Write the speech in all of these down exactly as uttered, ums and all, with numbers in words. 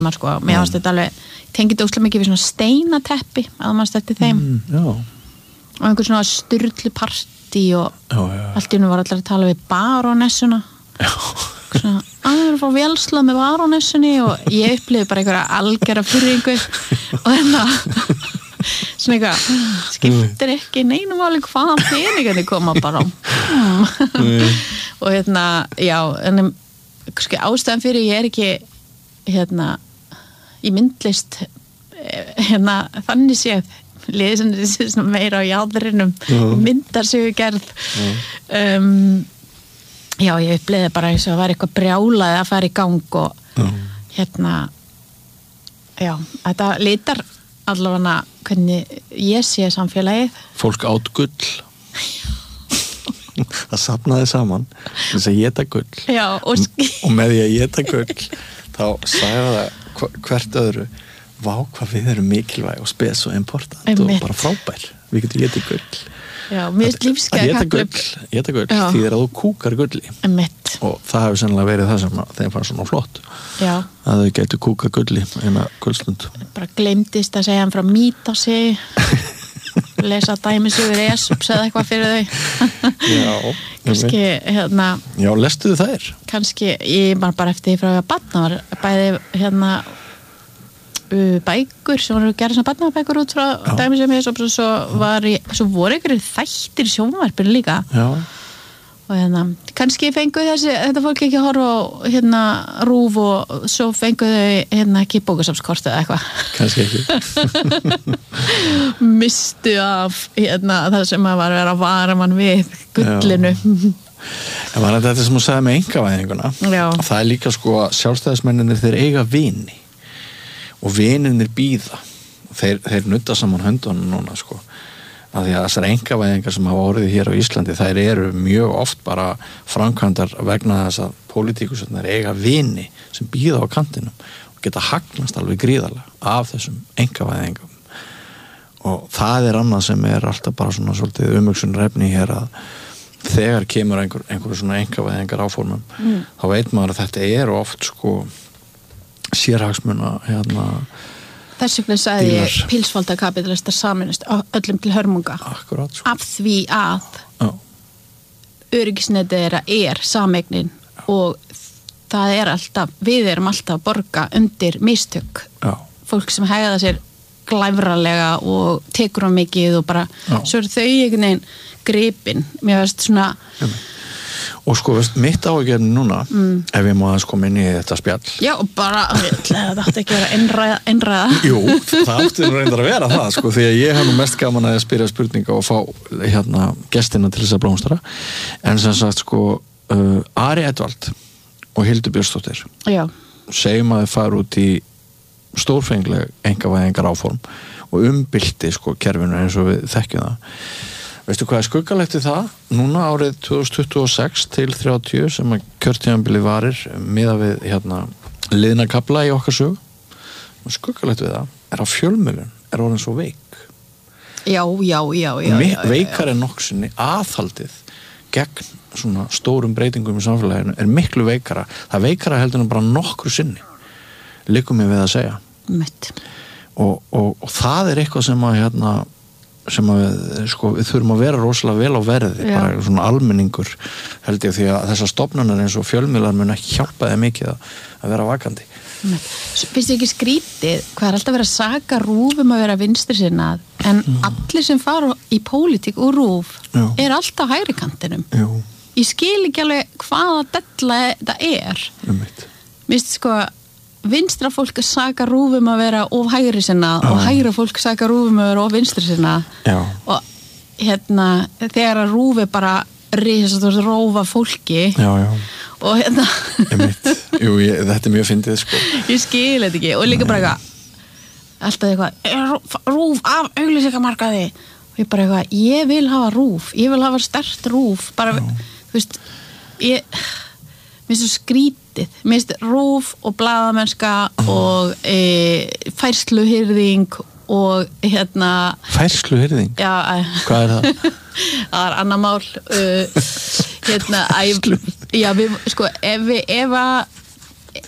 maður sko, mér fannst þetta alveg tengið óslega mikið við svona steinateppi að maður stætti þeim mm, já. og einhver svona sturlu partí og já, já. allt í hennu var allir að tala við barónessuna svona, að við erum frá Vélslað með barónessunni og ég upplifði bara einhverja algera fyrringu og hérna svona eitthvað, skiptir ekki neinum máli hvaðan peningarnir koma bara mm. og hérna, já en sko, ástæðan fyrir ég er ekki hérna í myndlist hérna þannig séð liðið sem meira á jáðurinnum uh-huh. myndarsögu gerð uh-huh. um, já ég upplifði bara eins og að vera eitthvað brjálaði að fara í gang og uh-huh. hérna já, þetta litar allavega hvernig ég sé samfélagið fólk átt gull það safnaði saman þess að éta gull já, og, og með því að éta gull þá sagði það hvert öðru vá hvað við erum mikilvæg og spes og important Einmitt. Og bara frábær við getum étið gull já, mér finnst lífsgæði að éta gull, éta gull því er að þú kúkar gulli Einmitt. Og það hefur sennilega verið það sem þeim fannst svona flott já. Að þau getur kúkað gulli eina gullstund bara gleymdist að segja hann frá Mítasi lesa dæmisugur Esops eða eitthvað fyrir þau já kannski hérna já, lestuðu þær? Kannski, ég var bara eftir því frá að batna var bæði hérna uh, bækur sem voru gerð sem batnabækur út frá dæmisugur Esops og svo var ég, svo voru einhverjir þættir sjónvarpir líka já og hérna, kannski fengu þessi þetta fólk ekki að horfa á hérna rúf og svo fengu þau hérna ekki bókasafnskortu eða eitthvað kannski ekki mistu af hérna það sem að var að vera að vara mann við gullinu en var þetta sem þú sagði með einkavæðinguna já. Það er líka sko að sjálfstæðismenninir þeir eiga vini og vininir bíða þeir, þeir nutta saman höndunum núna sko að því að þessar einkavæðingar sem hafa orðið hér á Íslandi þær eru mjög oft bara framkvæmdar vegna þess að pólitíkusarnir eiga vini sem býða á kantinum og geta hagnast alveg gríðarlega af þessum einkavæðingum og það er annað sem er alltaf bara svona svolítið umhugsunarefni hér að þegar kemur einhver, einhver svona einkavæðingar áformum mm. þá veit maður að þetta er oft sko sérhagsmuna hérna þess vegna sagði ég pilsfaldakapitalistar saminast öllum til hörmunga Akkurat, sko. af því að oh. öryggisnetið þeirra er sameignin og það er alltaf við erum alltaf að borga undir mistök Já. Fólk sem hegða sér glæfralega og tekur á mikið og bara Já. Svo er þau einhvern veginn gripin mér veist svona Já. Og sko, veist, mitt áhugjörn núna mm. ef ég má að sko minni í þetta spjall Já, bara, það átti ekki að vera einræða, einræða. Jú, það átti nú reyndar að vera það sko, því að ég hef nú mest gaman að spyrja spurninga og fá hérna gestina til þess að blómstra en sem sagt sko uh, Ari Edvald og Hildur Björnsdóttir Já. Segjum að þið fara út í stórfengleg einkavæðingar áform og umbylti sko kerfinu eins og við þekkjum það Veistu hvað er skuggalegt við það? Núna árið tvö þúsund tuttugu og sex til þrjátíu sem að kjörtímabilið varir miðað við hérna liðna kafla í okkar sögu. Skuggalegt við það er að fjölmiðlun er orðin svo veik. Já, já, já, já. Mik- já, já, já. Veikar en nokksinni aðhaldið gegn svona stórum breytingum í samfélaginu er miklu veikara. Það veikara heldur en bara nokkru sinni. Liggur mér við að segja. Mitt. Og, og, og það er eitthvað sem að hérna sem að við, sko, við þurfum að vera rosalega vel á verði, Já. bara svona almenningur held ég því að þessar stofnanir eins og fjölmiðlar mun ekki hjálpa þeim mikið að, að vera vakandi. Finnst þið ekki skrítið hvað er alltaf verið að saka RÚV um að vera vinstri sinnað en mm. allir sem fara í pólitík úr RÚV Já. er alltaf hægri kantinum. Jú. Ég skil ekki alveg hvaða della það er. Um mitt. Mér sko vinstra fólk saka RÚV um að vera of hægri sinnað og hægra fólk saka RÚV um að vera of vinstri sinnað. Já. Og hérna þegar að RÚV er bara risast og rófa fólki Já, já. og hérna Jú, ég, þetta er mjög fyndið sko. ég skil þetta ekki og líka bara eitthvað alltaf eitthvað RÚV af auglýsingamarkaði og ég bara eitthvað, ég vil hafa RÚV ég vil hafa sterkt RÚV bara, þú veist ég, mér finnst svo skrítið mér finnst RÚV og blaðamennska og e, færsluhirðing og hérna Færsluhirðing? Já, hvað er það? það er annar mál uh, hérna, æ, já, við, sko, ef við ef að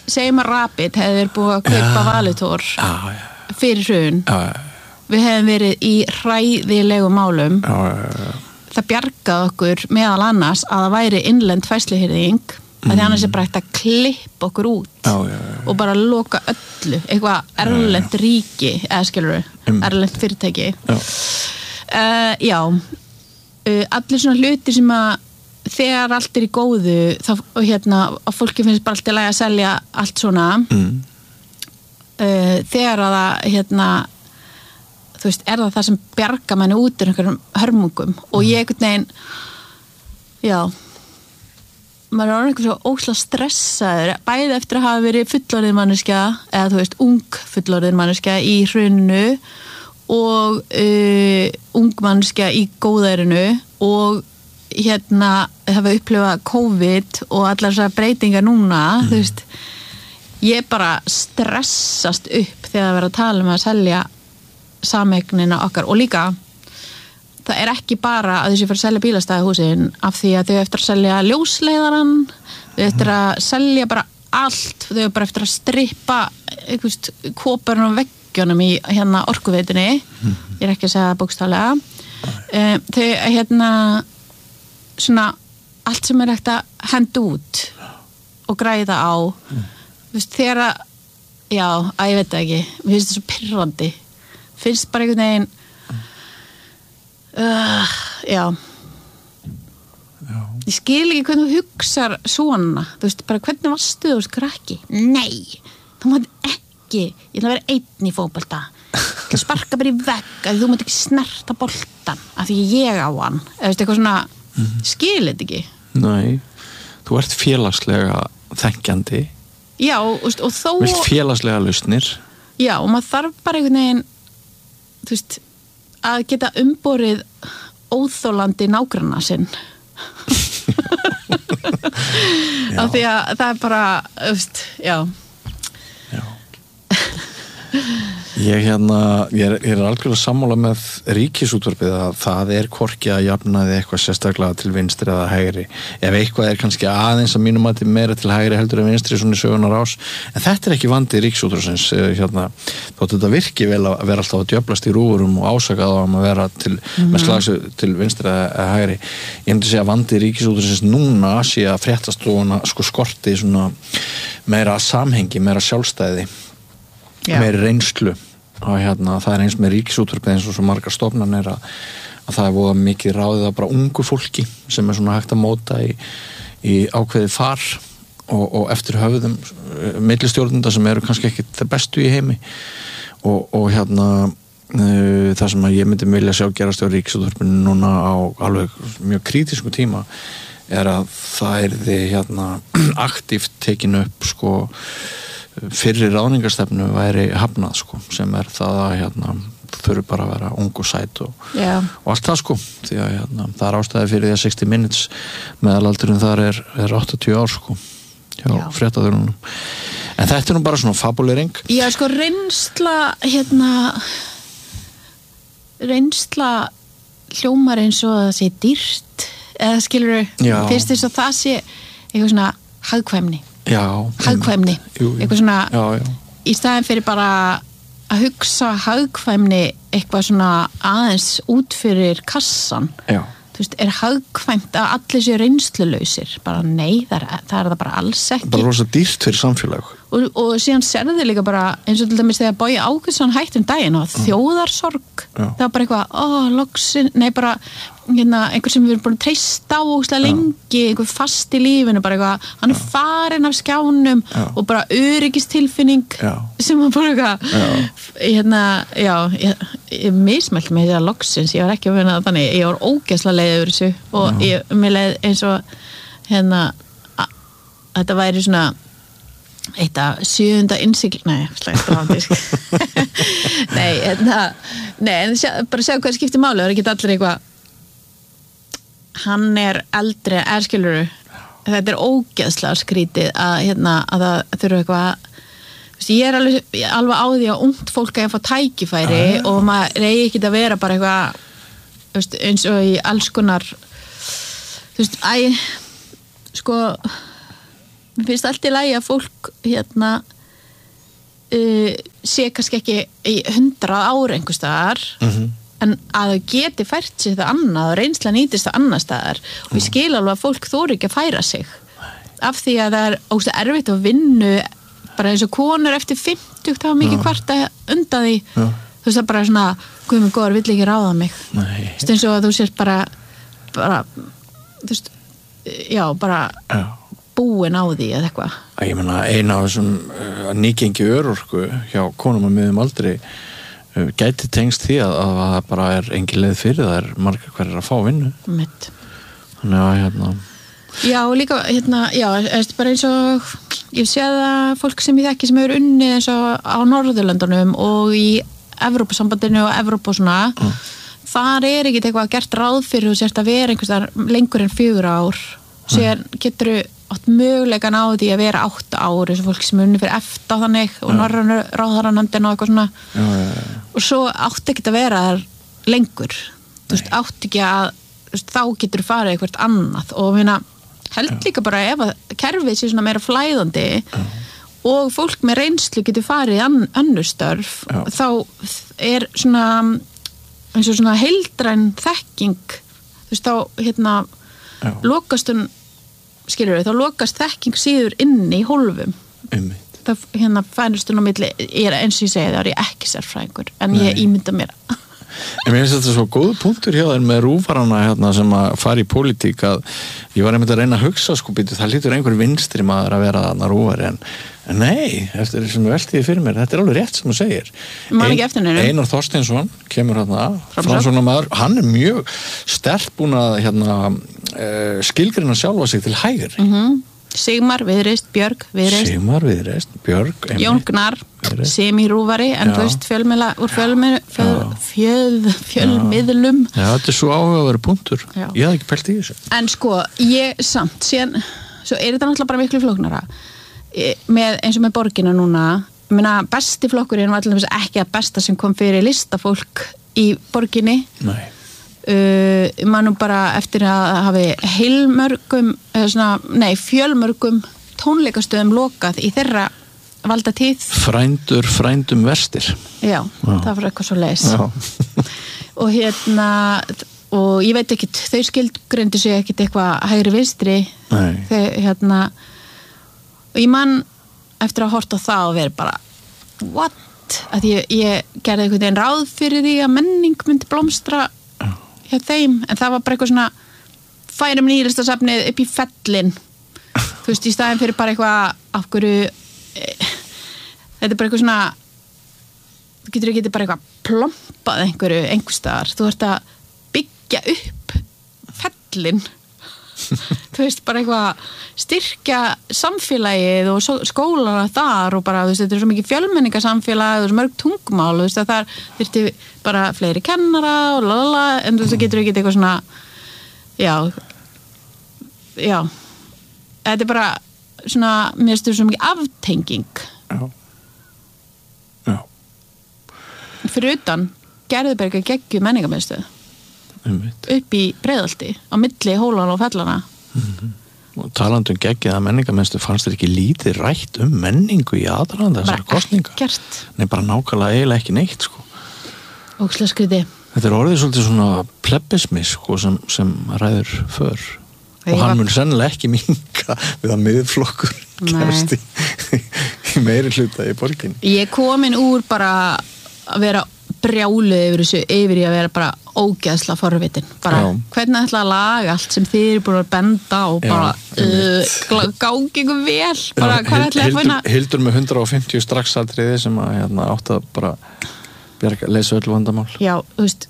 segjum að Rapid hefði verið búið að kaupa ja. Valitor já, já. fyrir hrun já, já. við hefðum verið í hræðilegu málum já, já, já. það bjargaði okkur meðal annars að það væri innlend fæsluhirðing mm. að því annars er bara hægt að klippa okkur út já, já, já. og bara loka öllu eitthvað erlend já, já. ríki eða skilur um. erlend fyrirtæki já, uh, já. Uh, allir svona hluti sem að þegar allt er í góðu þá, og hérna, að fólki finnst bara allt í lagi að selja allt svona mm. uh, þegar að það hérna, þú veist, er það það sem bjarga manni út úr einhverjum hörmungum mm. og ég einhvern veginn já maður er orðinn einhvern svo ósla stressaður bæði eftir að hafa verið fullorðin manneskja eða þú veist, ung fullorðin manneskja í hruninu og uh, ung manneskja í góðærinu og hérna hafa upplifað COVID og allar þessar breytingar núna mm. þú veist, ég bara stressast upp þegar það verður að tala um að selja samegnina okkar og líka það er ekki bara að þessi fyrir að selja bílastæðahúsin af því að þau eftir að selja ljósleiðaran, þau eftir að selja bara allt, þau bara eftir að strippa einhvers kóparinn og veggjónum í hérna orkuveitunni mm. ég er ekki að segja það bókstaflega um, þau hérna svona allt sem er hægt að henda út og græða á mm. þú veist, þegar að já, að ég veit það ekki, mér finnst það svo pirrandi finnst bara einhvern veginn uh, já. já ég skil ekki hvernig þú hugsar svona, þú veist, bara hvernig varstu þú veist, krakki, nei þú mátt ekki, ég ætla að vera einn í fótbolta ég sparka bara í vegg að þú mátt ekki snerta boltan af því ég á hann, eða veist, eitthvað svona mm-hmm. skil þetta ekki nei, þú ert félagslega þenkjandi já, og, og þó vilt félagslega lausnir já, og maður þarf bara einhvern veginn þú veist, að geta umborið óþólandi nágranna sinn af því að það er bara, þú veist, já já ég hérna ég er, ég er algjörlega sammála með ríkisútvarpið að það er hvorki að jafnaði eitthvað sérstaklega til vinstri eða hægri ef eitthvað er kannski aðeins að mínum mati meira til hægri heldur en vinstri svona í sögunar ás en þetta er ekki vandi ríkisútvarpsins hérna, þótt þetta virki vel að vera alltaf að djöflast í rúfurum og ásakað á að vera til, mm-hmm. með slags til vinstri eða hægri ég myndi segja að vandi ríkisútvarpsins núna sé að fréttastofuna sko skorti svona meira samhengi, meira sjálfstæði Já. meiri reynslu og hérna, það er eins með ríkisútvarpið eins og svo margar stofnanir að, að það er voða mikið ráðið að bara ungu fólki sem er svona hægt að móta í, í ákveði far og, og eftir höfðum millistjórnenda sem eru kannski ekki það bestu í heimi og, og hérna uh, það sem að ég myndi vilja sjá gerast á ríkisútvarpinu núna á alveg mjög krítisku tíma er að það er því hérna aktíft tekin upp sko fyrri ráðningarstefnu væri hafnað sko, sem er það að hérna, þurfi bara að vera ung og sæt og, yeah. og allt það sko því að hérna, það er ástæði fyrir því að sexty minutes meðalaldurinn þar er, er áttatíu ár sko hjá fréttaþörunum en þetta er nú bara svona fabulering Já sko reynsla hérna reynsla hljómar eins og það sé dýrt eða skilur fyrst þess að það sé eitthvað svona hagkvæmni Já, hagkvæmni, jú, jú. eitthvað svona já, já. í staðin fyrir bara að hugsa hagkvæmni eitthvað svona aðeins út fyrir kassan já. þú veist, er hagkvæmt að allir séu reynslulausir bara nei, það er það, er það bara alls ekki bara rosa dýrt fyrir samfélag og, og síðan serðu þið líka bara eins og til dæmis þegar Bogi Ágústsson hætti um daginn og þjóðarsorg já. það var bara eitthvað, ó, loksin nei bara, hérna, einhver sem við erum búin að treysta á ógeðslega lengi, einhver fast í lífinu bara eitthvað, hann er farin af skjánum já. og bara öryggistilfinning já. sem var bara eitthvað hérna, já ég, ég mismælt með því að loksins ég var ekki að vinna þannig, ég var ógeðslega leið yfir þessu og já. ég, mér leið eins og hérna, að, þetta væri svona eitt af sjöunda innsigl nei, slægt dramatísk nei, hérna nei, en sjá, bara sjá hvað skiptir máli það er ekki allir eitthvað hann er eldri, er skiluru þetta er ógeðslega skrítið að, hérna, að það þurfa eitthvað ég er alveg, alveg á því að ungt fólk að fá tækifæri ah, ja. og maður reyði ekki að vera bara eitthvað veist, eins og í alls konar þú veist, æ sko mér finnst allt í lagi að fólk hérna uh, sé kannski ekki í hundrað ára einhvers staðar mm-hmm. en að þau geti fært sig það annað og reynsla nýtist það annar staðar og ég skil alveg að fólk þóri ekki að færa sig af því að það er ógeðslega erfitt að vinnu bara eins og konur eftir fimmtugt hafa mikið kvarta undan því Já. þú veist það bara svona guð mig góður, vill ekki ráða mig Nei. eins og að þú sést bara bara, þú veist já, bara Já. búin á því eða eitthvað Ég meina, eina af þessum uh, nýgengi örorku hjá konum að miðum aldrei uh, gæti tengst því að, að það bara er engin leið fyrir það er margar hverjir að fá vinnu mitt þannig að hérna já, og líka, hérna, já, eftir bara eins og ég sé að fólk sem ég þekki sem hefur unnið eins og á Norðurlöndunum og í Evrópusambandinu og Evrópu og svona mm. þar er ekkert eitthvað gert ráð fyrir og sért að vera einhvers þar lengur en fjögur ár sér getur átt mögulegan á því að vera átta ár eins og fólk sem er unnið fyrir eftir þannig og Norrænu ráðherranefndin og eitthvað svona já, já, já. og svo átt ekki að vera þar lengur þú veist, átt ekki að veist, þá getur farið eitthvað annað og minna held líka bara ef að kerfið sé svona meira flæðandi já. Og fólk með reynslu getur farið í önnur störf já. Þá er svona eins og svona heildræn þekking þú veist þá hérna já. Lokast hún skilur við, þá lokast þekking síður inni í hólfum Einmitt. Það hérna fænust hún á milli ég er eins og ég segi það er ég ekki sérfræðingur en Nei. Ég ímynda mér En mér finnst þetta svo góð punktur hjá þér með rúfarana hérna, sem að fara í pólitík að ég var einmitt að reyna að hugsa sko býtu, það lítur einhver vinstri maður að vera þarna rúfari en, en nei, eftir þessum veltíði fyrir mér þetta er alveg rétt sem þú segir Ein, Einar Þorsteinsson kemur hérna framsóknarmaður, hann er mjög sterkt búin að hérna, uh, skilgreina sjálfa sig til hægri mm-hmm. Sigmar, Viðreist, Björg, Viðreist Sigmar, Viðreist, Björg Jón Gnarr, semírúfari en Já. þú veist fjölmiðla úr fjölmiðl, fjöl, fjöl, fjölmiðlum Já, þetta er svo áhugaverður punktur Já. Ég hafði ekki pælt í þessu En sko, ég samt síðan, svo er þetta náttúrulega bara miklu flóknara með, eins og með borgina núna ég meina, besti flokkurinn var allir ekki að besta sem kom fyrir listafólk í borginni Nei Uh, mannum bara eftir að hafi heilmörgum svona, nei, fjölmörgum tónleikastöðum lokað í þeirra valda tíð Frændur, frændum verstir Já, Já. það var eitthvað svo leis og hérna og ég veit ekki, þau skilgreindu sig ekkit eitthvað hægri vinstri þau hérna og ég man eftir að horta á það og verið bara what? Að ég, ég gerði einhvern veginn ráð fyrir því að menning myndi blómstra hjá þeim, en það var bara eitthvað svona færum nýlistasafnið upp í fellin þú veist, í staðin fyrir bara eitthvað af hverju e, þetta er bara eitthvað svona þú getur ekki bara eitthvað plompað einhverju einhverstaðar, þú ert að byggja upp fellin þú veist, bara eitthvað styrkja samfélagið og skólana þar og bara, þú veist, þetta er svo mikið fjölmenningarsamfélag og svo mörg tungumál, þú veist, að það þyrfti bara fleiri kennara og lalala, en þú veist, það getur ekki eitthvað svona já já þetta er bara svona, mér styrir svo mikið aftenging Já Já fyrir utan Gerðuberg að geggju menningarmiðstöð Einmitt. upp í Breiðholti á milli hólan og fellana mm-hmm. og talandi um geggið að menningarmiðstöð fannst þér ekki lítið rætt um menningu í aðdraganda þessar kosninga ekkert. Nei, bara nákvæmlega eiginlega ekki neitt sko. Ógeðslega skrítið. Þetta er orðið svolítið svona plebbismi sko, sem, sem ræður för Ég og hann var... mun sennilega ekki minnka við að miðflokkur kemst í, í meiri hluta í borginni. Ég komin úr bara að vera brjáluð yfir þessu, yfir í að vera bara ógeðsla forvitin, bara Já. Hvernig ætla að laga allt sem þið eru búin að benda og bara uh, gági ykkur vel, bara Já, hvað ætla að finna Hildur með hundrað og fimmtíu straxatriði sem að hérna, átt að bara bjarga, leysa öll vandamál. Já, þú veist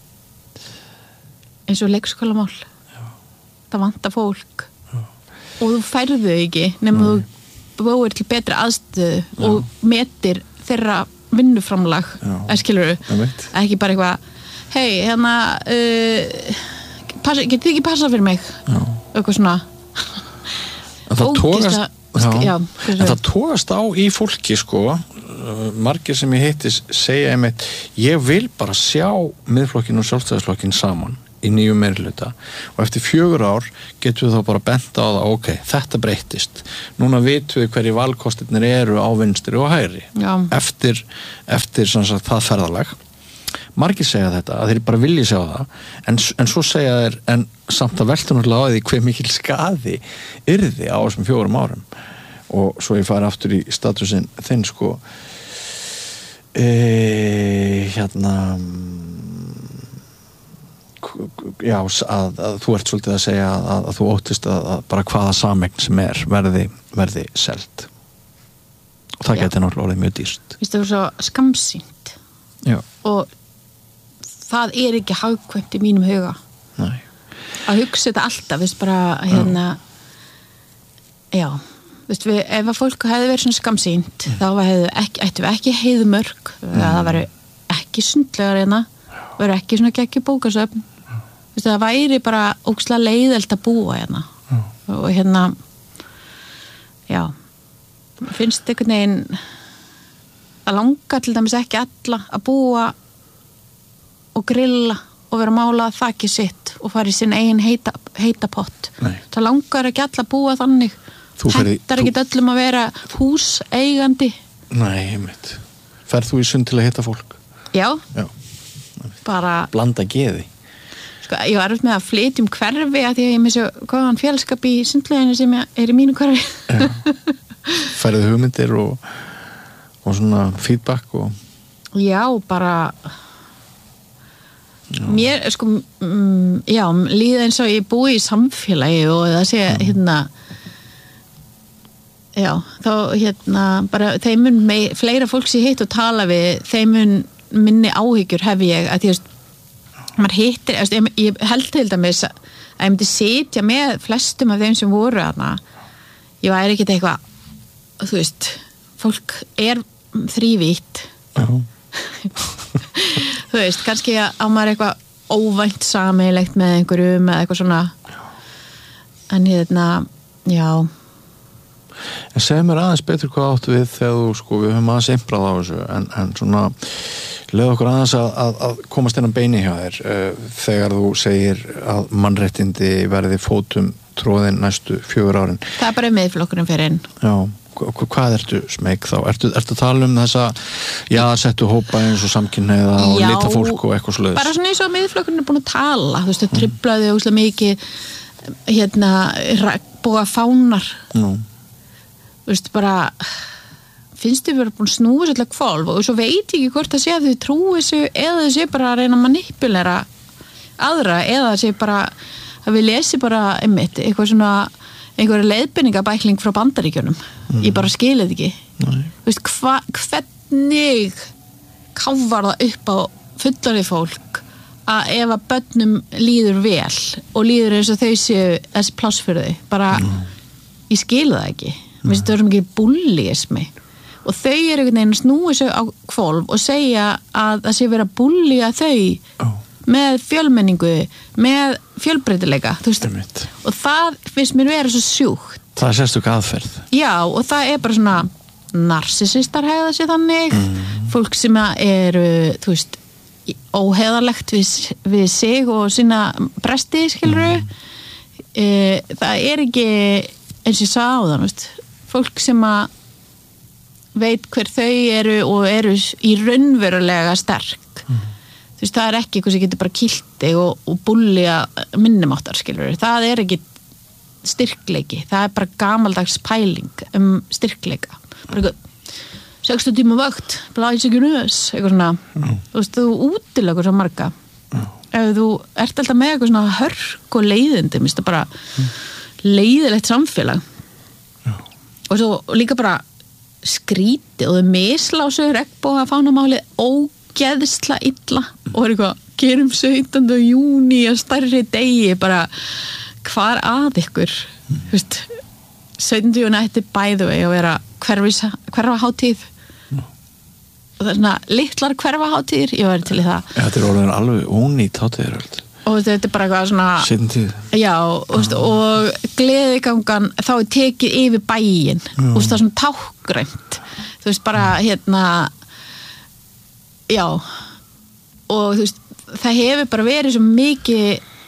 eins og leikskólamál Já. Það vantar fólk Já. Og þú færðu ekki nema Nei. Þú búir til betri aðstöðu Já. Og metir þeirra vinnuframlag, skilurðu ekki bara eitthvað hei, hérna uh, passa, getið þið ekki passa fyrir mig já. Eitthvað svona en það tókast já, já, en það tókast á í fólki sko, margir sem ég heitti segja einmitt, ég vil bara sjá miðflokkin og sjálfstæðisflokkin saman í nýjum meirihluta og eftir fjögur ár getum við þá bara bent á það, ok, þetta breyttist núna vitum við hverju valkostirnir eru á vinstri og hægri Já. eftir, eftir sem sagt, það ferðalag margir segja þetta, að þeir bara vilji segja það en, en svo segja þeir en samt að velta náttúrulega á því hver mikil skaði yrði á þessum fjórum árum og svo ég fari aftur í statusin þinn sko e, hérna já, að, að þú ert svolítið að segja að, að þú óttist að, að bara hvaða sameign sem er verði, verði selt og það geti náttúrulega orðið mjög dýrt. Vist það er svo skamsýnt Já. og það er ekki hagkvæmt í mínum huga. Nei. Að hugsa þetta alltaf, veist bara hérna já, veist við, ef að fólk hefði verið svona skamsýnt mm. þá hefði ekki, ættu við ekki heiðmörk mm. það væri ekki sundlegar hérna væri ekki svona geggjur bókasöfn veist það væri bara ógeðslega leiðelt að búa hérna mm. og hérna já, finnst einhvern veginn að langa til dæmis ekki alla að búa og grilla og vera að mála þakið sitt og fara í sinn eigin heita, heita pott. Nei. Það langar ekki alla að búa þannig. Hentar ekki þú... öllum að vera húseigandi. Nei, einmitt. Ferð þú í sund til að hitta fólk? Já. Já. Bara... Blanda geði. Sko, ég var erfitt með að flytja um hverfi að því að ég með svo góðan félagskap í sundleginu sem er í mínu hverfi. Já. Færðu hugmyndir og, og svona feedback og... Já, bara... Já. Mér, sko, mm, já, líða eins og ég búi í samfélagi og það sé, já. hérna, já, þá, hérna, bara þeim mun mei, fleira fólk sé hitt og tala við, þeim mun minni áhyggjur hef ég, að því að maður hittir, ég, ég held til dæmis að ég myndi sitja með flestum af þeim sem voru þarna, ég væri ekkert eitthvað, þú veist, fólk er þrívítt. Já. Þú veist, kannski á maður eitthvað óvænt sameiginlegt með einhverjum eða eitthvað svona en hérna, já En segð mér aðeins betur hvað áttu við þegar þú, sko, við höfum aðeins einbrað á þessu en, en svona, leið okkur aðeins að, að, að komast inn á beini hjá þér uh, þegar þú segir að mannréttindi verði fótum tróðin næstu fjögur árin. Það er bara miðflokkurinn fyrir inn. Já, hvað ertu smeyk þá? Ertu, ertu að tala um þessa jaðarsettu hópa eins og samkynhneigða og lita fólk og eitthvað svoleiðis? Bara svona eins og miðflokkurinn er búin að tala, þú veist, það truflaði óslega mikið hérna, búa fánar. Nú. Þú veist, bara finnst þið verið búin að snúa svolítið kvolf og svo veit ég ekki hvort það sé að þau trúi þessu eða þau sé bara að reyna að manipulera aðra eða sé bara að við lesi bara einmitt, eitthvað svona einhverja leiðbeiningabækling frá Bandaríkjunum mm. ég bara skilið ekki Nei. Þú veist, hva, hvernig káfar það upp á fullorðið fólk að ef að börnum líður vel og líður eins og þau séu þessi pláss fyrir þau, bara mm. ég skilið það ekki, mér finnst það verið mikið bullyismi og þau eru einhvern veginn að snúi sig á hvolf og segja að það sé verið að bullya þau oh. með fjölmenningu, með fjölbreytileika, þú veist, og það finnst mér vera svo sjúkt. Það er sérstök aðferð. Já, og það er bara svona narsisistar hegða sér þannig, mm. fólk sem eru, þú veist, óheðalegt við, við sig og sína presti, skilur mm. e, það er ekki eins og ég sá á það, veist, fólk sem að veit hver þau eru og eru í raunverulega sterk. Mm. Þú veist, það er ekki eitthvað sem getur bara kilti og, og búlja minnumáttar, skilur. Það er ekki styrkleiki. Það er bara gamaldags pæling um styrkleika. Bara eitthvað, sextán tíma vakt, blæs ekki nös, eitthvað svona. Mm. Þú veist, þú útilegur svo marga. Mm. Ef þú ert alltaf með eitthvað svona hörk og leiðindi, minnst það bara mm. leiðilegt samfélag. Mm. Og svo líka bara skríti og þau mislásu regnboga fánamálið ógeðsla illa og er eitthvað, gerum sautjánda júní að stærri degi, bara hvar að ykkur mm. veist, sautjánda júní ætti by the way að vera hverfahátíð mm. og það er svona litlar hverfahátíðir, ég væri til í það. Ja, þetta er orðin alveg ónýtt hátíðir öll. Og þetta er bara eitthvað svona Seintíð. Já, og, og gleðigangan þá er tekið yfir bæinn og það er svona tákgrænt þú veist, bara hérna já og þú veist, það hefur bara verið svo mikið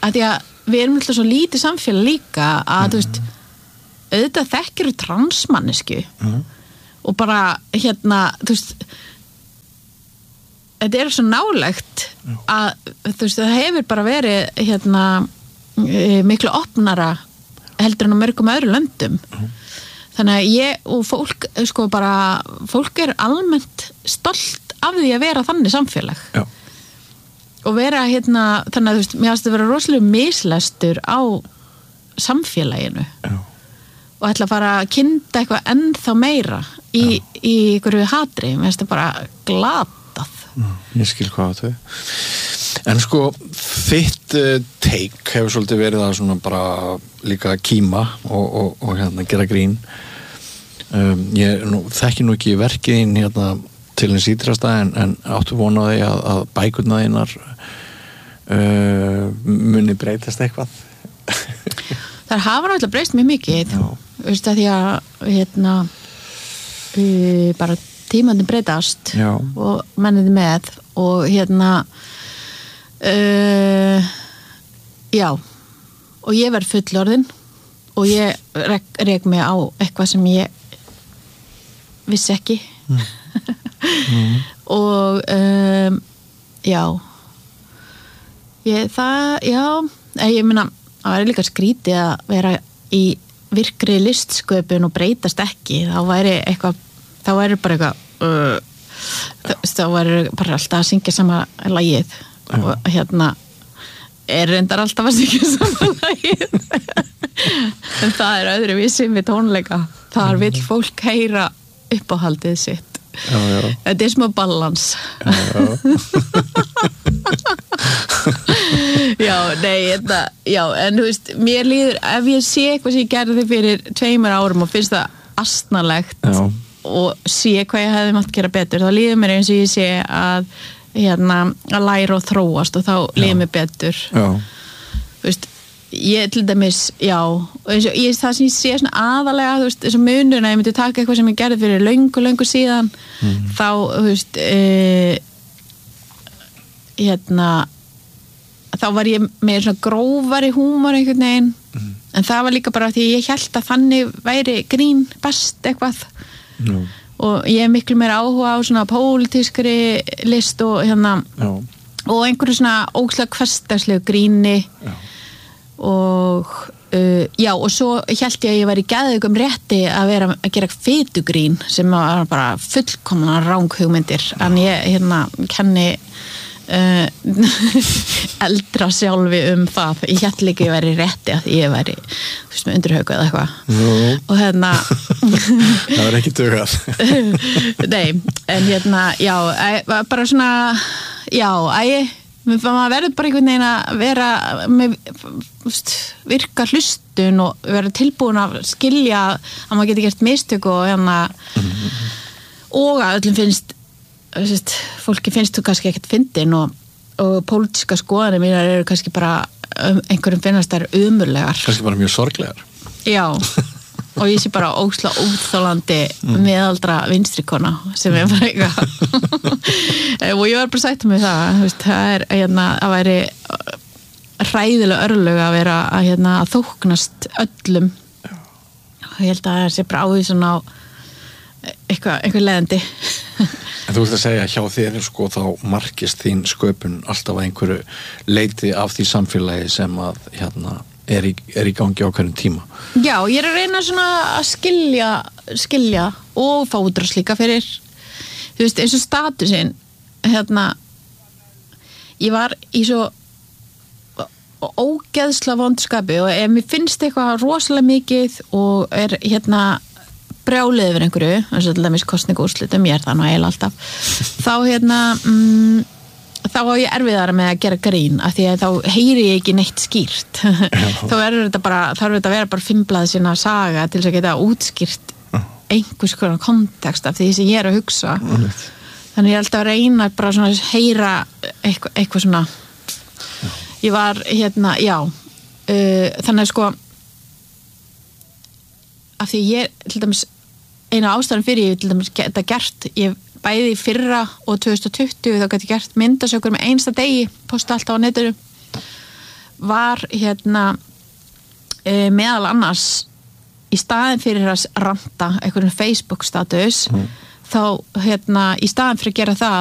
að því að við erum alltaf svo lítið samfélag líka að mm. þú veist auðvitað þekkir transmannesku mm. og bara hérna þú veist þetta er svo nálegt mm. að þú veist það hefur bara verið hérna miklu opnara heldur en á mörgum öðru löndum mm. þannig að ég og fólk sko bara fólk er almennt stolt af því að vera þannig samfélag já og vera hérna, þannig að þú veist, mér hafst að vera rosalega mislestur á samfélaginu Já. og ætla að fara að kynna eitthvað ennþá meira í, í einhverju hatri, mér hafst að bara glatað. Já, ég skil hvað þau. En sko, þitt uh, take hefur svolítið verið að svona bara líka kýma og, og, og hérna gera grín. Um, ég nú, þekki nú ekki verkiðin hérna til hins ítrasta en, en áttu vonaði að, að bækurna þínar uh, muni breytast eitthvað Það hafa náttúrulega breyst mjög mikið veist að því að hérna uh, bara tímandi breytast já. Og menniði með og hérna uh, já og ég verð fullorðin og ég rek, rek mig á eitthvað sem ég vissi ekki mm. Mm. og um, já ég, það, já ég meina, það væri líka skrítið að vera í virkri listsköpun og breytast ekki þá væri eitthvað, þá væri bara eitthvað uh, þá væri bara alltaf að syngja sama lagið já. Og hérna er reyndar alltaf að syngja sama lagið en það er öðruvísi við tónleika þar vill fólk heyra uppáhaldið sitt já, já. Þetta er smá balans já, já. já, nei þetta, já, en þú veist mér líður, ef ég sé eitthvað sem ég gerði fyrir tveimur árum og finnst það astnalegt já. Og sé hvað ég hefði mátt gera betur þá líður mér eins og ég sé að hérna, að læra og þróast og þá líður mér betur já. Þú veist ég til dæmis, já eins og ég, það sem ég sé svona aðalega þú veist, eins og munurinn að ég myndi taka eitthvað sem ég gerði fyrir löngu, löngu síðan mm. þá, þú veist e, hérna þá var ég með svona grófari húmor einhvern veginn mm. en það var líka bara því ég hélt að þannig væri grín best eitthvað mm. og ég hef miklu meira áhuga á svona pólitískri list og hérna já. Og einhverju svona ógeðslega hversdagslegu gríni já og uh, já og svo hélt ég að ég væri geðveikum rétti að vera að gera fitugrín sem var bara fullkomna ranghugmyndir en ég hérna kenni uh, eldra sjálfi um það ég hélt líka að ég væri rétti að ég væri þú veist með undirhauku eða eitthvað og hérna það var ekki dugað nei en hérna já bara svona já að ég maður verður bara einhvern veginn að vera með virka hlustun og vera tilbúin að skilja að maður geti gert mistök og hérna mm-hmm. og að öllum finnst sérst, fólki finnst þú kannski ekkert fyndin og, og pólitíska skoðanir mínar eru kannski bara um, einhverjum finnast þær umurlegar kannski bara mjög sorglegar já og ég sé bara ógeðslega óþolandi mm. meðaldra vinstrikona sem er bara eitthvað og ég var bara sætt með það veist, það er hérna að væri hræðilega örlög að vera að, hérna, að þóknast öllum já. Og ég held að það sé bara ávísun á eitthvað, eitthvað leiðandi En þú vilt að segja hjá þér sko þá markist þín sköpun alltaf að einhverju leiti af því samfélagi sem að hérna er í, er í gangi á hverjum tíma Já, ég er að reyna svona að skilja skilja og fá útrás líka fyrir þú veist, eins og statusinn hérna ég var í svo ógeðsla vondskapi og ef mér finnst eitthvað rosalega mikið og er hérna brjálið yfir einhverju, eins og til dæmis kosningaúrslitum, ég er það nú eiginlega alltaf þá hérna mm, þá á ég erfiðara með að gera grín af því að þá heyri ég ekki neitt skýrt þá er þetta bara þá er þetta að vera bara fimmblað sína saga til þess að geta útskýrt einhvers konar kontekst af því sem ég er að hugsa þannig ég er alltaf að reyna bara svona að heyra eitthvað, eitthvað svona ég var hérna, já uh, þannig að sko af því ég til dæmis eina ástæðan fyrir ég til dæmis geta gert ég bæði í fyrra og tvö þúsund og tuttugu þá gæti ég gert myndasökur með einsta degi posta alltaf á netinu var hérna e, meðal annars í staðin fyrir að ranta einhverjum Facebook status mm. þá hérna í staðin fyrir að gera það